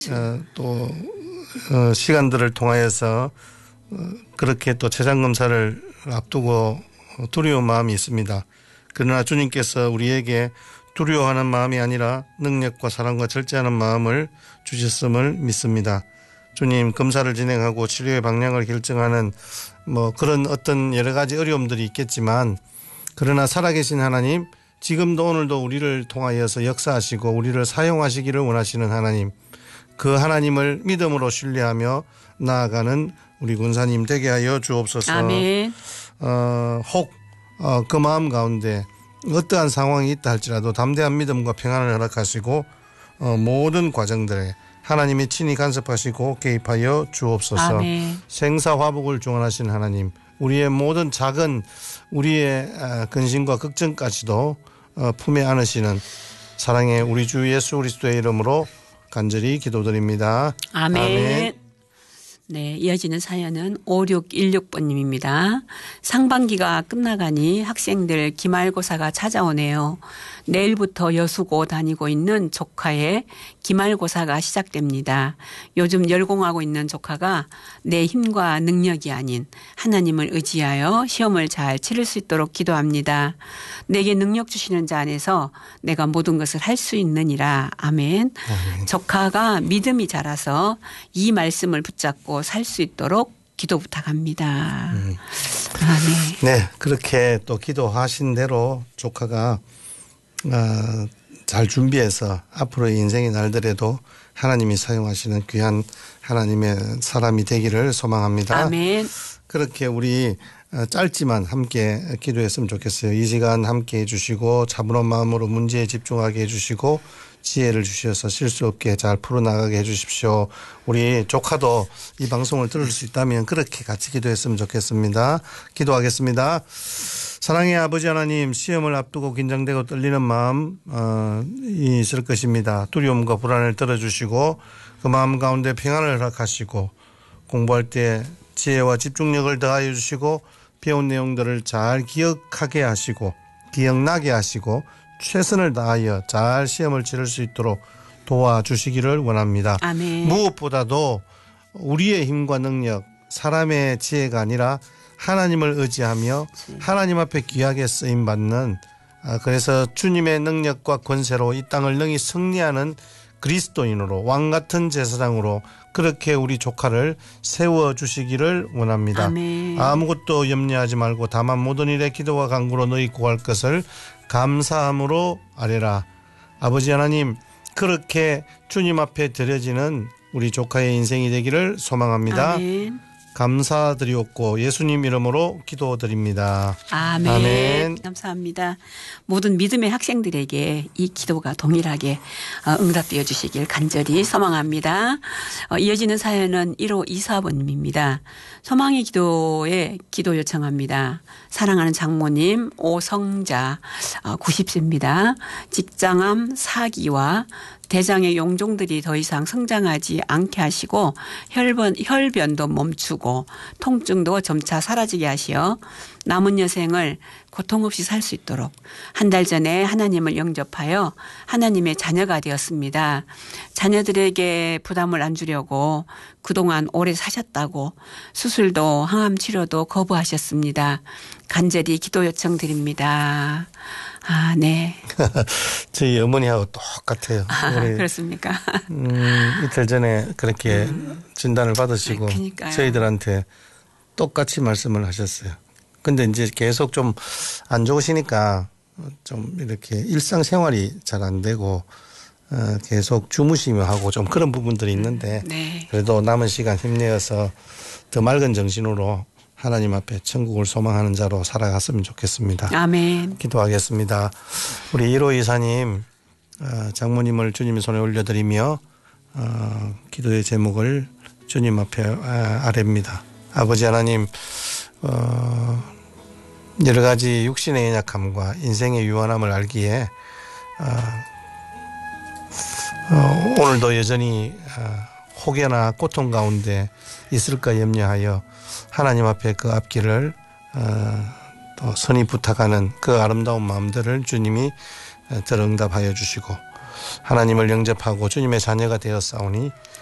또 시간들을 통하여서 그렇게 또 재장검사를 앞두고 두려운 마음이 있습니다. 그러나 주님께서 우리에게 두려워하는 마음이 아니라 능력과 사랑과 절제하는 마음을 주셨음을 믿습니다. 주님, 검사를 진행하고 치료의 방향을 결정하는 그런 어떤 여러 가지 어려움들이 있겠지만, 그러나 살아계신 하나님, 지금도 오늘도 우리를 통하여서 역사하시고 우리를 사용하시기를 원하시는 하나님, 그 하나님을 믿음으로 신뢰하며 나아가는 우리 군사님 되게 하여 주옵소서. 아멘. 혹 그 마음 가운데 어떠한 상황이 있다 할지라도 담대한 믿음과 평안을 허락하시고 모든 과정들에 하나님이 친히 간섭하시고 개입하여 주옵소서. 아멘. 생사화복을 주관하신 하나님, 우리의 모든 작은 우리의 근심과 걱정까지도 품에 안으시는 사랑의 우리 주 예수 그리스도의 이름으로 간절히 기도드립니다. 아멘. 아멘. 네, 이어지는 사연은 5616번님입니다. 상반기가 끝나가니 학생들 기말고사가 찾아오네요. 내일부터 여수고 다니고 있는 조카의 기말고사가 시작됩니다. 요즘 열공하고 있는 조카가 내 힘과 능력이 아닌 하나님을 의지하여 시험을 잘 치를 수 있도록 기도합니다. 내게 능력 주시는 자 안에서 내가 모든 것을 할 수 있느니라. 아멘. 아멘. 조카가 믿음이 자라서 이 말씀을 붙잡고 살 수 있도록 기도 부탁합니다. 네, 그렇게 또 기도하신 대로 조카가 잘 준비해서 앞으로의 인생의 날들에도 하나님이 사용하시는 귀한 하나님의 사람이 되기를 소망합니다. 아멘. 그렇게 우리 짧지만 함께 기도했으면 좋겠어요. 이 시간 함께 해주시고 차분한 마음으로 문제에 집중하게 해주시고 지혜를 주셔서 실수 없게 잘 풀어나가게 해주십시오. 우리 조카도 이 방송을 들을 수 있다면 그렇게 같이 기도했으면 좋겠습니다. 기도하겠습니다. 사랑의 아버지 하나님, 시험을 앞두고 긴장되고 떨리는 마음 있을 것입니다. 두려움과 불안을 떨어주시고 그 마음 가운데 평안을 허락하시고 공부할 때 지혜와 집중력을 더하여 주시고 배운 내용들을 잘 기억하게 하시고 기억나게 하시고 최선을 다하여 잘 시험을 치를 수 있도록 도와주시기를 원합니다. 아멘. 무엇보다도 우리의 힘과 능력, 사람의 지혜가 아니라 하나님을 의지하며 하나님 앞에 귀하게 쓰임받는, 그래서 주님의 능력과 권세로 이 땅을 능히 승리하는 그리스도인으로 왕같은 제사장으로 그렇게 우리 조카를 세워주시기를 원합니다. 아멘. 아무것도 염려하지 말고 다만 모든 일에 기도와 간구로 너희 구할 것을 감사함으로 아뢰라. 아버지 하나님, 그렇게 주님 앞에 드려지는 우리 조카의 인생이 되기를 소망합니다. 아멘. 감사드리옵고 예수님 이름으로 기도드립니다. 아멘. 아멘. 감사합니다. 모든 믿음의 학생들에게 이 기도가 동일하게 응답되어 주시길 간절히 소망합니다. 이어지는 사연은 1524번님입니다. 소망의 기도에 기도 요청합니다. 사랑하는 장모님 오성자 90세입니다. 직장암 사기와 대장의 용종들이 더 이상 성장하지 않게 하시고 혈변도 멈추고 통증도 점차 사라지게 하시어 남은 여생을 고통 없이 살 수 있도록 한 달 전에 하나님을 영접하여 하나님의 자녀가 되었습니다. 자녀들에게 부담을 안 주려고 그동안 오래 사셨다고 수술도 항암 치료도 거부하셨습니다. 간절히 기도 요청드립니다. 아, 네. 저희 어머니하고 똑같아요. 그렇습니까? 이틀 전에 그렇게 진단을 받으시고 그러니까요. 저희들한테 똑같이 말씀을 하셨어요. 근데 이제 계속 좀 안 좋으시니까 좀 이렇게 일상생활이 잘 안 되고 계속 주무시며 하고 좀 그런 부분들이 있는데 네. 그래도 남은 시간 힘내어서 더 맑은 정신으로 하나님 앞에 천국을 소망하는 자로 살아갔으면 좋겠습니다. 아멘. 기도하겠습니다. 우리 1호 이사님 장모님을 주님의 손에 올려드리며 기도의 제목을 주님 앞에 아뢰입니다. 아버지 하나님, 여러 가지 육신의 연약함과 인생의 유한함을 알기에 오늘도 여전히 혹여나 고통 가운데 있을까 염려하여 하나님 앞에 그 앞길을 또 선히 부탁하는 그 아름다운 마음들을 주님이 들응답하여 주시고 하나님을 영접하고 주님의 자녀가 되었사오니